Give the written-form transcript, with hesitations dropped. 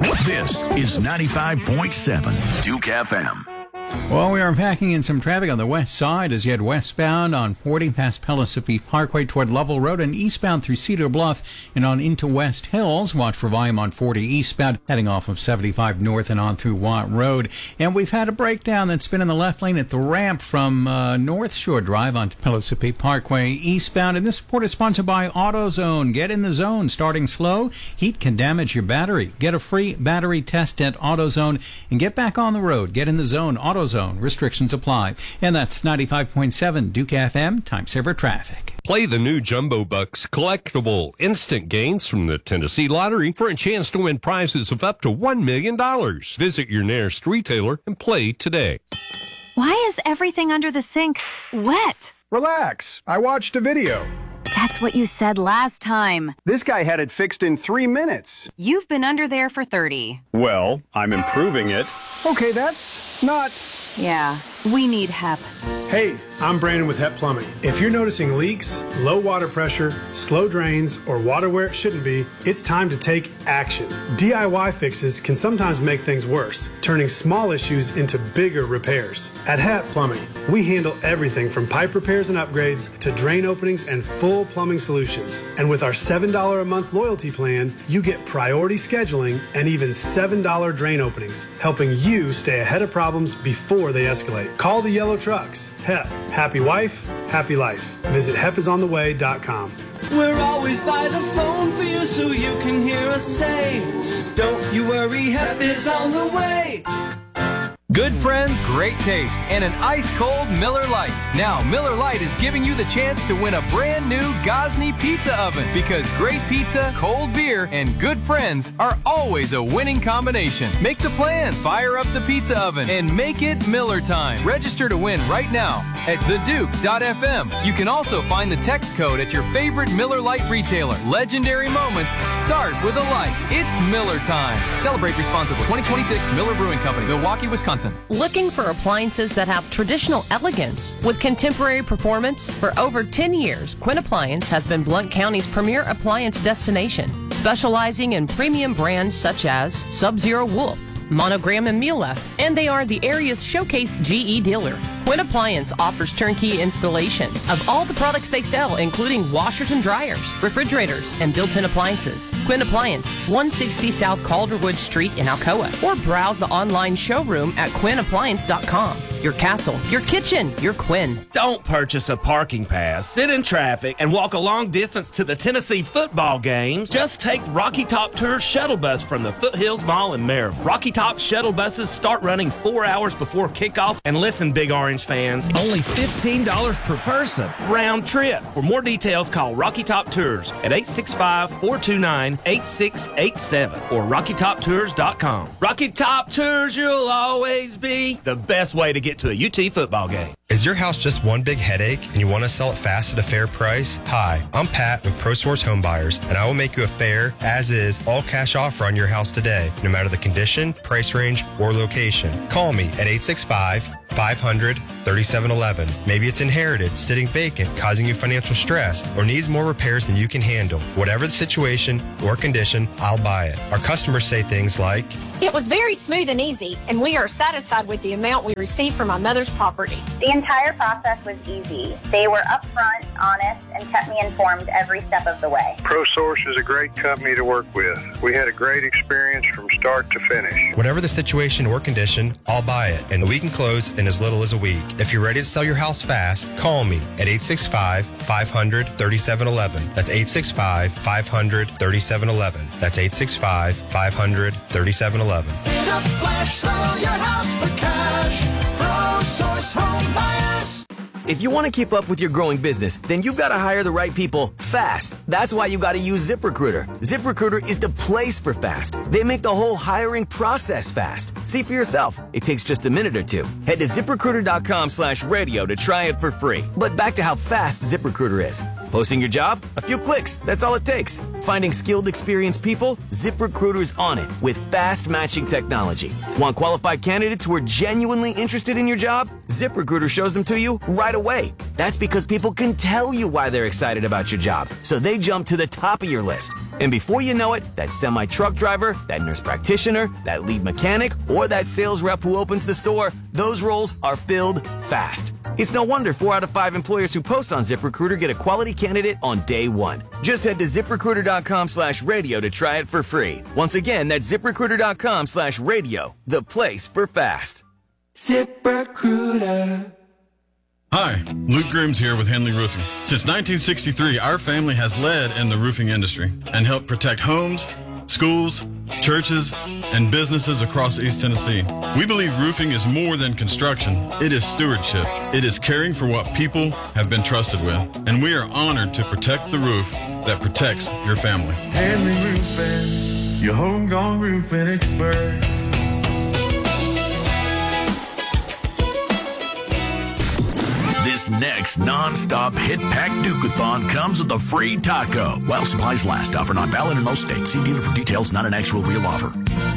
This is 95.7 Duke FM. Well, we are packing in some traffic on the west side as you head westbound on 40 past Pellissippi Parkway toward Lovell Road and eastbound through Cedar Bluff and on into West Hills. Watch for volume on 40 eastbound heading off of 75 north and on through Watt Road. And we've had a breakdown that's been in the left lane at the ramp from North Shore Drive onto Pellissippi Parkway eastbound. And this report is sponsored by AutoZone. Get in the zone. Starting slow, heat can damage your battery. Get a free battery test at AutoZone and get back on the road. Get in the zone. AutoZone. Restrictions apply. And that's 95.7 Duke FM, time saver traffic. Play the new Jumbo Bucks collectible instant games from the Tennessee Lottery for a chance to win prizes of up to $1 million. Visit your nearest retailer and play today. Why is everything under the sink wet? Relax. I watched a video. That's what you said last time. This guy had it fixed in 3 minutes. You've been under there for 30. Well, I'm improving it. Okay, that's not... Yeah, we need HEP. Hey, I'm Brandon with HEP Plumbing. If you're noticing leaks, low water pressure, slow drains, or water where it shouldn't be, it's time to take action. DIY fixes can sometimes make things worse, turning small issues into bigger repairs. At HEP Plumbing, we handle everything from pipe repairs and upgrades to drain openings and full plumbing solutions. And with our $7 a month loyalty plan, you get priority scheduling and even $7 drain openings, helping you stay ahead of problems before they escalate. Call the yellow trucks. HEP. Happy wife, happy life. Visit hepisontheway.com. We're always by the phone for you so you can hear us say, don't you worry, HEP is on the way. Good friends, great taste, and an ice-cold Miller Lite. Now, Miller Lite is giving you the chance to win a brand new Gosney pizza oven because great pizza, cold beer, and good friends are always a winning combination. Make the plans, fire up the pizza oven, and make it Miller time. Register to win right now at theduke.fm. You can also find the text code at your favorite Miller Lite retailer. Legendary moments start with a light. It's Miller time. Celebrate responsibly. 2026 Miller Brewing Company, Milwaukee, Wisconsin. Looking for appliances that have traditional elegance with contemporary performance? For over 10 years, Quinn Appliance has been Blount County's premier appliance destination, specializing in premium brands such as Sub-Zero Wolf, Monogram, and Miele, and they are the area's showcase GE dealer. Quinn Appliance offers turnkey installations of all the products they sell, including washers and dryers, refrigerators, and built-in appliances. Quinn Appliance, 160 South Calderwood Street in Alcoa, or browse the online showroom at quinnappliance.com. Your castle, your kitchen, your Quinn. Don't purchase a parking pass, sit in traffic, and walk a long distance to the Tennessee football games. Just take Rocky Top Tours shuttle bus from the Foothills Mall in Maryville. Rocky Top shuttle buses start running 4 hours before kickoff. And listen, Big Orange fans, only $15 per person. Round trip. For more details, call Rocky Top Tours at 865-429-8687 or RockyTopTours.com. Rocky Top Tours, you'll always be the best way to get to a UT football game. Is your house just one big headache and you want to sell it fast at a fair price? Hi, I'm Pat with ProSource Home Buyers, and I will make you a fair, as-is, all-cash offer on your house today, no matter the condition, price range, or location. Call me at 865-500-3711. Maybe it's inherited, sitting vacant, causing you financial stress, or needs more repairs than you can handle. Whatever the situation or condition, I'll buy it. Our customers say things like, "It was very smooth and easy, and we are satisfied with the amount we received from my mother's property." The entire process was easy. They were upfront, honest, and kept me informed every step of the way. ProSource is a great company to work with. We had a great experience from start to finish. Whatever the situation or condition, I'll buy it, and we can close in as little as a week. If you're ready to sell your house fast, call me at 865-500-3711. That's 865-500-3711. That's 865-500-3711. In a flash, sell your house for cash. ProSource Home Buyers. If you want to keep up with your growing business, then you've got to hire the right people fast. That's why you got to use ZipRecruiter. ZipRecruiter is the place for fast. They make the whole hiring process fast. See for yourself. It takes just a minute or two. Head to ZipRecruiter.com/radio to try it for free. But back to how fast ZipRecruiter is. Posting your job? A few clicks. That's all it takes. Finding skilled, experienced people? ZipRecruiter's on it with fast matching technology. Want qualified candidates who are genuinely interested in your job? ZipRecruiter shows them to you right away. That's because people can tell you why they're excited about your job, so they jump to the top of your list. And before you know it, that semi-truck driver, that nurse practitioner, that lead mechanic, or that sales rep who opens the store, those roles are filled fast. It's no wonder 4 out of 5 employers who post on ZipRecruiter get a quality candidate on day one. Just head to ZipRecruiter.com/radio to try it for free. Once again, that's ZipRecruiter.com/radio, the place for fast. ZipRecruiter. Hi, Luke Grooms here with Henley Roofing. Since 1963, our family has led in the roofing industry and helped protect homes, schools, churches, and businesses across East Tennessee. We believe roofing is more than construction. It is stewardship. It is caring for what people have been trusted with. And we are honored to protect the roof that protects your family. Henley Roofing, your homegrown roofing expert. This next non-stop hit pack Duke-a-thon comes with a free taco. While supplies last. Offer not valid in most states. See dealer for details. Not an actual real offer.